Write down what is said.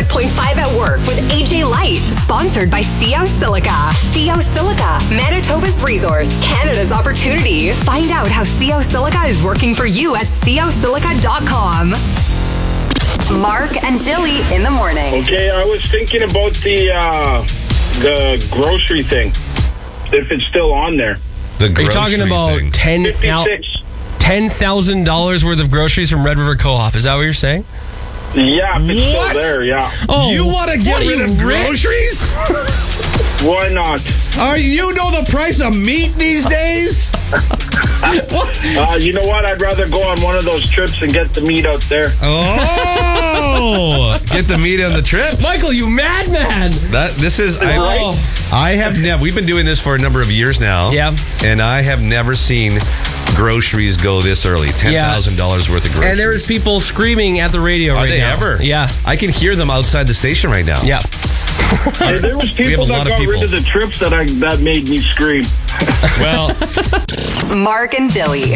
100.5 at work with AJ Light. Sponsored by CO Silica. CO Silica, Manitoba's resource, Canada's opportunity. Find out how CO Silica is working for you at cosilica.com. Mark and Dilly in the morning. Okay, I was thinking about the grocery thing, if it's still on there. The Are you talking about $10,000 worth of groceries from Red River Co-op? Is that what you're saying? Yeah, if it's What? still there, yeah. Oh, You want to get what, are rid you of rich? groceries? Why not? You know the price of meat these days? You know what? I'd rather go on one of those trips and get the meat out there. Oh, get the meat on the trip. Michael, you madman! I have never. We've been doing this for a number of years now. Yeah. And I have never seen groceries go this early. $10,000 worth of groceries. And there's people screaming at the radio right now. Are they ever? Yeah. I can hear them outside the station right now. Yeah. There was people that got rid of the trips that made me scream. Well, Mark and Dilly.